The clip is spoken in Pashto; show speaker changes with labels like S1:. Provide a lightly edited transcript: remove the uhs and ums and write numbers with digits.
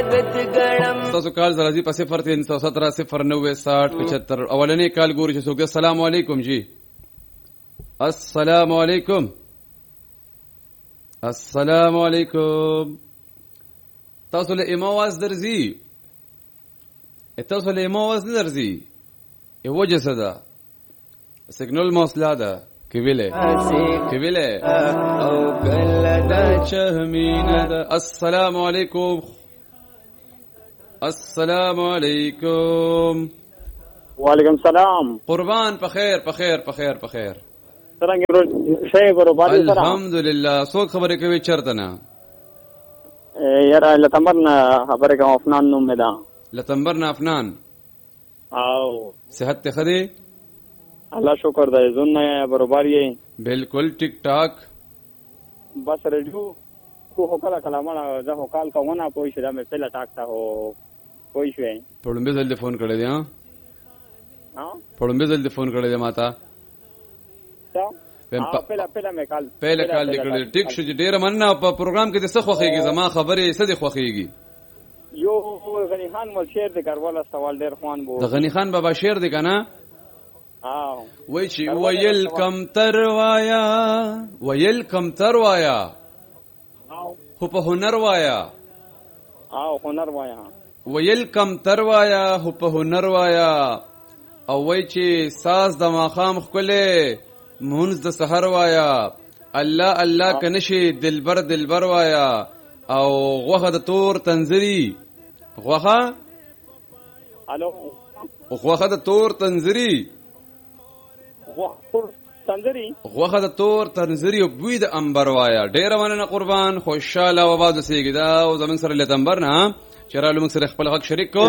S1: تاسو کال زرازی په 037096075 اولنې کال ګوري چې څوک. السلام علیکم جی. السلام علیکم. السلام علیکم. تاسو له امواز درځي. تاسو له امواز درځي. یو وجه څه ده؟ سیګنال موصله ده. کبیله او کله دا چهمینه ده. السلام علیکم. السلام علیکم.
S2: وعلیکم السلام.
S1: قربان بخیر بخیر بخیر بخیر.
S2: څنګه شي ګوربالي سره؟
S1: الحمدلله. څوک خبرې کوي چرته نه؟
S2: یاره لتمبر نه خبرې کوم. افنان نوم مې ده.
S1: لتمبر نه افنان.
S2: او
S1: صحت ته خدي؟
S2: الله شکر دی. زون نه برابر یې.
S1: بالکل ټیک ټاک.
S2: بس رجو کو کله کلامه زه هو کال کومه پوي شم مې پهلا ټاک تا هو پوي شوې.
S1: پړمبه ځل فون کړی دی. ها پړمبه ځل فون کړی دی ماته.
S2: پهلا مې کال
S1: لیکل. ټیک شو. ډیر مننه. په پروګرام کې د څه خوخيږي؟ زما خبرې څه دي خوخيږي؟
S2: یو غنی خان مل شعر د کارواله سوال ډیر خوان بو.
S1: د غنی خان بابا شعر دی کنه؟ وای چې ویل کم تر وایا، ویل کم تر وایا، خو په هنر وایا.
S2: هنر وایا.
S1: ویل کم تر وایا، خو په هنر وایا. او وای چې ساز د ماخام خکله، مونږ د سحر وایا. الله الله کنشي دلبر دلبر وایا. او غوخه د تور تنزری، غوخه غوخه د تور تنزری، غوخه د تور تنزری او بوی د انبر وایا. ډیر مننه قربان. خوشاله و باد سیګدا او زمون سره لتمبر نه چرالو موږ سره خپل حق شریک کو.